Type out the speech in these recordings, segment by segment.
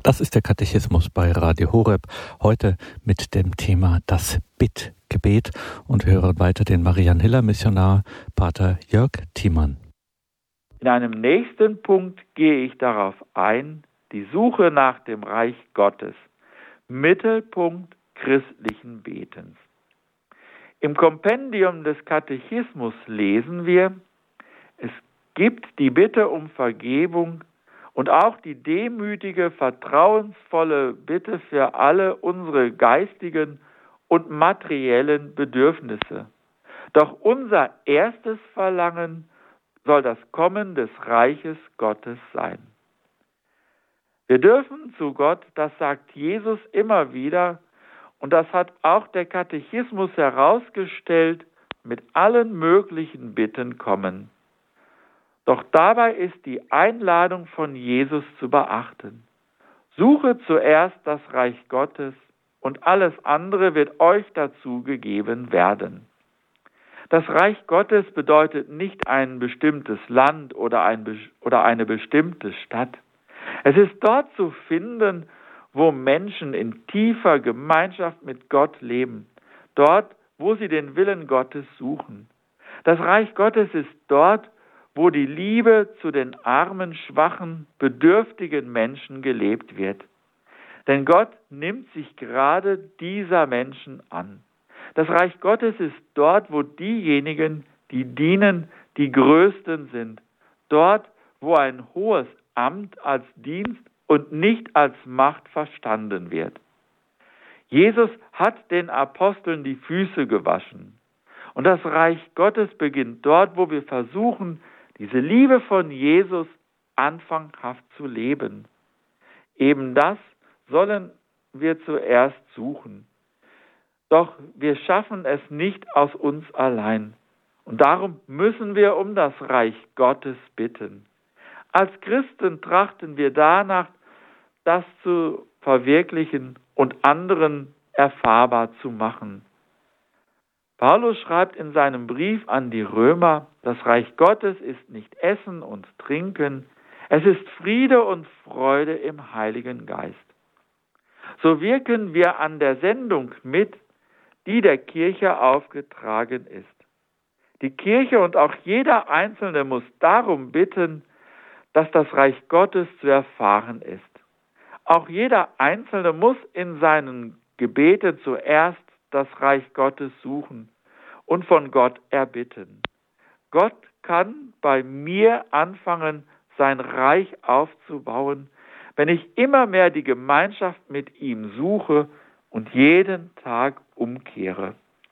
Das ist der Katechismus bei Radio Horeb, heute mit dem Thema das Bittgebet, und hören weiter den Marianhiller-Missionar Pater Jörg Thiemann. In einem nächsten Punkt gehe ich darauf ein, die Suche nach dem Reich Gottes, Mittelpunkt christlichen Betens. Im Kompendium des Katechismus lesen wir, es gibt die Bitte um Vergebung und auch die demütige, vertrauensvolle Bitte für alle unsere geistigen und materiellen Bedürfnisse. Doch unser erstes Verlangen soll das Kommen des Reiches Gottes sein. Wir dürfen zu Gott, das sagt Jesus immer wieder, und das hat auch der Katechismus herausgestellt, mit allen möglichen Bitten kommen. Doch dabei ist die Einladung von Jesus zu beachten. Suche zuerst das Reich Gottes und alles andere wird euch dazu gegeben werden. Das Reich Gottes bedeutet nicht ein bestimmtes Land oder eine bestimmte Stadt. Es ist dort zu finden, wo Menschen in tiefer Gemeinschaft mit Gott leben, dort, wo sie den Willen Gottes suchen. Das Reich Gottes ist dort, wo die Liebe zu den armen, schwachen, bedürftigen Menschen gelebt wird. Denn Gott nimmt sich gerade dieser Menschen an. Das Reich Gottes ist dort, wo diejenigen, die dienen, die Größten sind. Dort, wo ein hohes Amt als Dienst und nicht als Macht verstanden wird. Jesus hat den Aposteln die Füße gewaschen. Und das Reich Gottes beginnt dort, wo wir versuchen, diese Liebe von Jesus anfanghaft zu leben. Eben das sollen wir zuerst suchen. Doch wir schaffen es nicht aus uns allein. Und darum müssen wir um das Reich Gottes bitten. Als Christen trachten wir danach, das zu verwirklichen und anderen erfahrbar zu machen. Paulus schreibt in seinem Brief an die Römer, das Reich Gottes ist nicht Essen und Trinken, es ist Friede und Freude im Heiligen Geist. So wirken wir an der Sendung mit, die der Kirche aufgetragen ist. Die Kirche und auch jeder Einzelne muss darum bitten, dass das Reich Gottes zu erfahren ist. Auch jeder Einzelne muss in seinen Gebeten zuerst das Reich Gottes suchen und von Gott erbitten. Gott kann bei mir anfangen, sein Reich aufzubauen, wenn ich immer mehr die Gemeinschaft mit ihm suche und jeden Tag umkehre.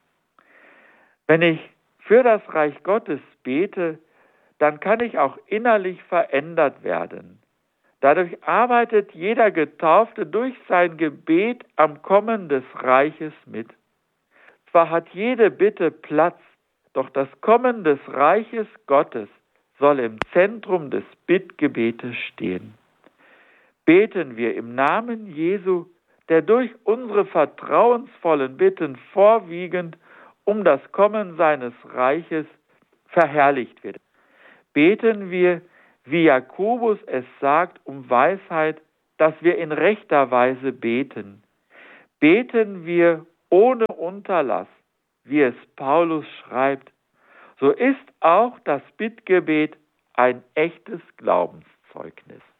Wenn ich für das Reich Gottes bete, dann kann ich auch innerlich verändert werden. Dadurch arbeitet jeder Getaufte durch sein Gebet am Kommen des Reiches mit. Zwar hat jede Bitte Platz, doch das Kommen des Reiches Gottes soll im Zentrum des Bittgebetes stehen. Beten wir im Namen Jesu, der durch unsere vertrauensvollen Bitten vorwiegend um das Kommen seines Reiches verherrlicht wird. Beten wir, wie Jakobus es sagt, um Weisheit, dass wir in rechter Weise beten. Beten wir ohne Unterlass, wie es Paulus schreibt, so ist auch das Bittgebet ein echtes Glaubenszeugnis.